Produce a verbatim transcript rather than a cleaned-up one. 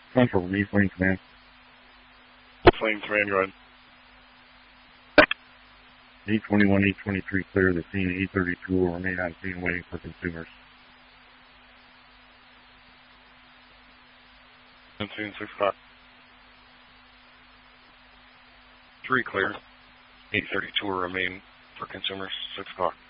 Central, East Lane Command. Flame Command, go ahead. eight twenty-one, eight twenty-three clear the scene. eight thirty-two will remain on scene waiting for consumers. On scene, six o'clock. three clear. eight thirty-two will remain for consumers, six o'clock.